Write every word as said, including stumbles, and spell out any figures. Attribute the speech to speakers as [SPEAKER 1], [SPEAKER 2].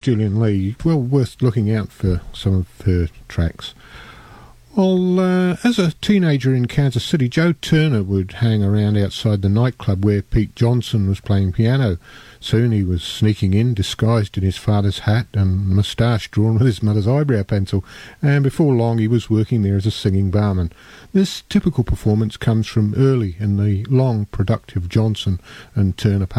[SPEAKER 1] Julian Lee. Well worth looking out for some of her tracks. Well, uh, as a teenager in Kansas City, Joe Turner would hang around outside the nightclub where Pete Johnson was playing piano. Soon he was sneaking in, disguised in his father's hat and moustache drawn with his mother's eyebrow pencil, and before long he was working there as a singing barman. This typical performance comes from early in the long, productive Johnson and Turner